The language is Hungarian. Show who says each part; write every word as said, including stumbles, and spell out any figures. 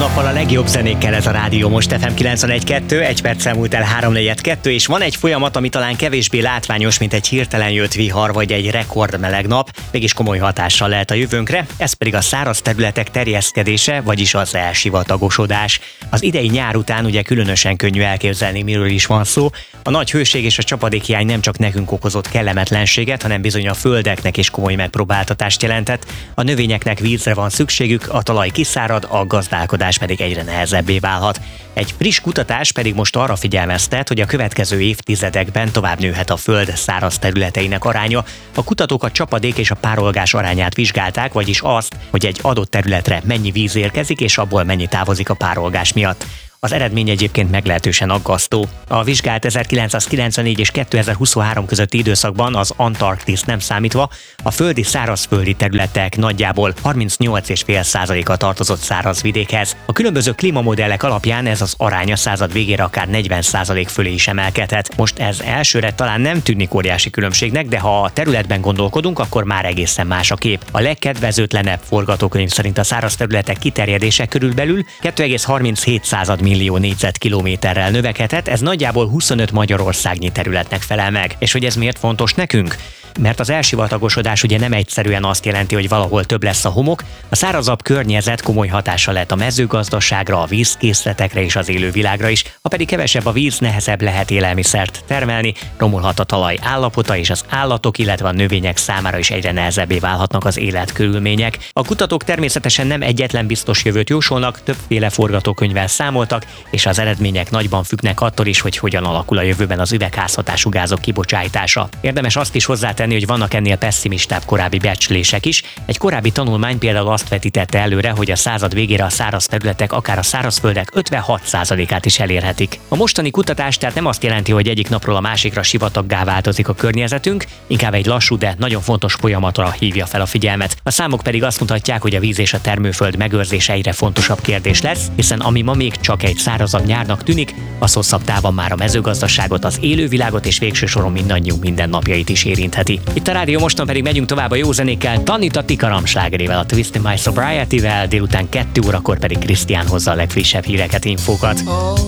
Speaker 1: nappal a legjobb zenékkel ez a rádió most ef em kilencvenegy kettő, egy perccel múlt el háromnegyed kettő, és van egy folyamat, ami talán kevésbé látványos, mint egy hirtelen jött vihar vagy egy rekordmeleg nap, mégis komoly hatással lehet a jövőnkre, ez pedig a száraz területek terjeszkedése, vagyis az elsivatagosodás. Az idei nyár után ugye különösen könnyű elképzelni, miről is van szó. A nagy hőség és a csapadékhiány nem csak nekünk okozott kellemetlenséget, hanem bizony a földeknek is komoly megpróbáltatást jelentett. A növényeknek vízre van szükségük, a talaj kiszárad, a gazdálkodás pedig egyre nehezebbé válhat. Egy friss kutatás pedig most arra figyelmeztet, hogy a következő évtizedekben tovább nőhet a föld száraz területeinek aránya. A kutatók a csapadék és a párolgás arányát vizsgálták, vagyis azt, hogy egy adott területre mennyi víz érkezik és abból mennyi távozik a párolgás miatt. Az eredmény egyébként meglehetősen aggasztó. A vizsgált ezerkilencszázkilencvennégy és kétezer-huszonhárom közötti időszakban, az Antarktiszt nem számítva, a földi szárazföldi területek nagyjából harmincnyolc egész öt százaléka tartozott szárazvidékhez. A különböző klímamodellek alapján ez az arány a század végére akár negyven százalék fölé is emelkedhet. Most ez elsőre talán nem tűnik óriási különbségnek, de ha a területben gondolkodunk, akkor már egészen más a kép. A legkedvezőtlenebb forgatókönyv szerint a száraz területek kiterjedése körülbelül kettő egész harminchét millió négyzetkilométerrel növekedett, ez nagyjából huszonöt magyarországnyi területnek felel meg. És hogy ez miért fontos nekünk? Mert az elsivatagosodás ugye nem egyszerűen azt jelenti, hogy valahol több lesz a homok, a szárazabb környezet komoly hatással lehet a mezőgazdaságra, a vízkészletekre és az élővilágra is, ha pedig kevesebb a víz, nehezebb lehet élelmiszert termelni, romolhat a talaj állapota, és az állatok, illetve a növények számára is egyre nehezebbé válhatnak az életkörülmények. A kutatók természetesen nem egyetlen biztos jövőt jósolnak, többféle forgatókönyvvel számoltak, és az eredmények nagyban függnek attól is, hogy hogyan alakul a jövőben az üvegházhatású gázok kibocsátása. Érdemes azt is hozzátenni, hogy vannak ennél pesszimistább korábbi becslések is. Egy korábbi tanulmány például azt vetítette előre, hogy a század végére a száraz területek akár a szárazföldek ötvenhat százalékát is elérhetik. A mostani kutatás tehát nem azt jelenti, hogy egyik napról a másikra sivataggá változik a környezetünk, inkább egy lassú, de nagyon fontos folyamatra hívja fel a figyelmet. A számok pedig azt mutatják, hogy a víz és a termőföld megőrzése egyre fontosabb kérdés lesz, hiszen ami ma még csak egy szárazabb nyárnak tűnik, az hosszabb távon már a mezőgazdaságot, az élővilágot és végső soron mindannyiunk mindennapjait is érintheti. Itt a Rádió Moston pedig megyünk tovább a jó zenékkel, Tanita Tikaram slágerével, a Twist in My Sobriety-vel, délután kettő órakor pedig Krisztián hozza a legfrissebb híreket, infókat.